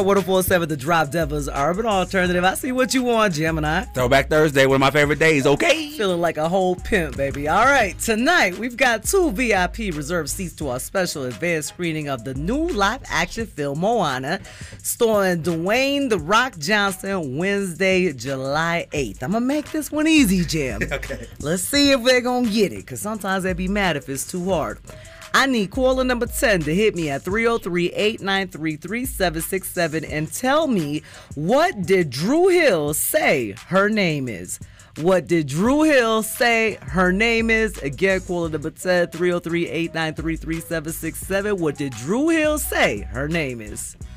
1047 The Drop Devil's Urban Alternative. I see what you want, Gemini. Throwback Thursday, one of my favorite days, okay? Feeling like a whole pimp, baby. All right, tonight we've got 2 VIP reserved seats to our special advanced screening of the new live-action film Moana, starring Dwayne "The Rock" Johnson, Wednesday, July 8th. I'm going to make this one easy, Jim. Okay. Let's see if they're going to get it, because sometimes they'd be mad if it's too hard. I need caller number 10 to hit me at 303-893-3767 and tell me, what did Dru Hill say her name is? What did Dru Hill say her name is? Again, caller number 10, 303-893-3767. What did Dru Hill say her name is?